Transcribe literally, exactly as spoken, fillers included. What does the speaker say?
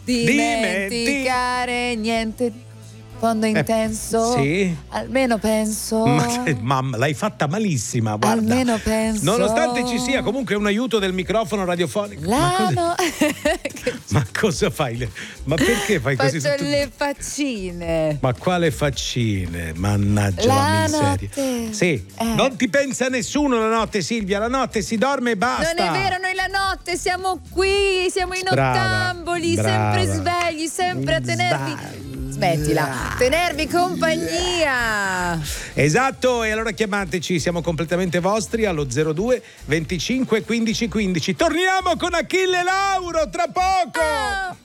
dimenticare niente. Fondo intenso, eh, sì. almeno penso. Ma, mamma, l'hai fatta malissima, guarda. Almeno penso. Nonostante ci sia comunque un aiuto del microfono radiofonico. La ma, cosa... no... ma cosa fai? Ma perché fai Faccio così? Faccio tutto... le faccine. Ma quale faccine? Mannaggia la, la miseria. Notte. Sì, eh. non ti pensa nessuno la notte, Silvia. La notte si dorme e basta. Non è vero, noi la notte siamo qui, siamo in brava, ottamboli, brava. sempre svegli, sempre a tenervi. Smettila, tenervi compagnia. Esatto, e allora chiamateci, siamo completamente vostri allo zero due venticinque quindici quindici. Torniamo con Achille Lauro tra poco. Oh.